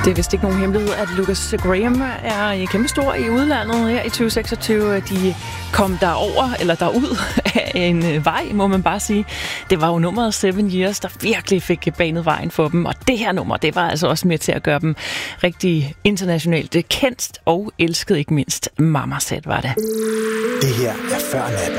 Det er vist ikke nogen hemmelighed, at Lucas Graham er kæmpestor i udlandet her i 2026. De kom derover, eller derud af en vej, må man bare sige. Det var jo nummeret 7 Years, der virkelig fik banet vejen for dem. Og det her nummer, det var altså også med til at gøre dem rigtig internationalt kendt og elsket, ikke mindst. Mama Said var det. Det her er Før Nat.